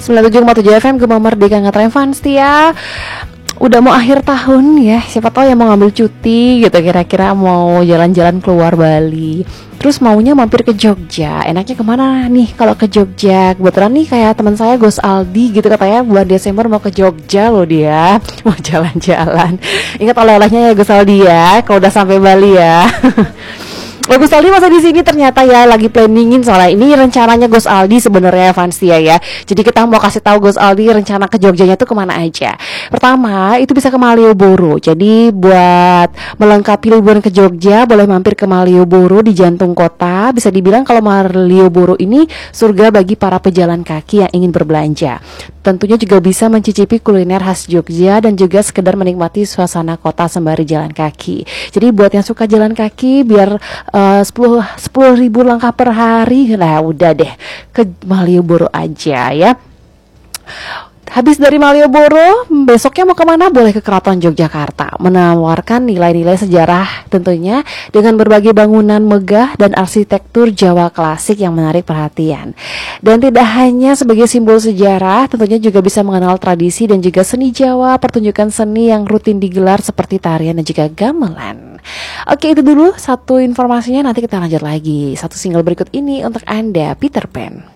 97,7 FM Gema Merdeka Ngetrend Fans ya. Udah mau akhir tahun ya, siapa tahu yang mau ngambil cuti gitu, kira-kira mau jalan-jalan keluar Bali, terus maunya mampir ke Jogja. Enaknya kemana nih kalau ke Jogja? Kebetulan nih kayak teman saya Gus Aldi gitu, katanya bulan Desember mau ke Jogja loh dia. Mau jalan-jalan. Ingat oleh-olehnya ya Gus Aldi ya, kalau udah sampai Bali ya. Gus Aldi masa di sini ternyata ya lagi planningin, soalnya ini rencananya Gus Aldi sebenarnya fans dia ya. Jadi kita mau kasih tahu Gus Aldi rencana ke Jogjanya tuh kemana aja. Pertama itu bisa ke Malioboro. Jadi buat melengkapi liburan ke Jogja boleh mampir ke Malioboro di jantung kota. Bisa dibilang kalau Malioboro ini surga bagi para pejalan kaki yang ingin berbelanja. Tentunya juga bisa mencicipi kuliner khas Jogja dan juga sekedar menikmati suasana kota sembari jalan kaki. Jadi buat yang suka jalan kaki biar 10.000 langkah per hari, nah udah deh ke Malioboro aja ya. Habis dari Malioboro, besoknya mau kemana? Boleh ke Keraton Yogyakarta, menawarkan nilai-nilai sejarah tentunya dengan berbagai bangunan megah dan arsitektur Jawa klasik yang menarik perhatian. Dan tidak hanya sebagai simbol sejarah, tentunya juga bisa mengenal tradisi dan juga seni Jawa, pertunjukan seni yang rutin digelar seperti tarian dan juga gamelan. Oke, itu dulu satu informasinya, nanti kita lanjut lagi. Satu single berikut ini untuk Anda, Peter Pan.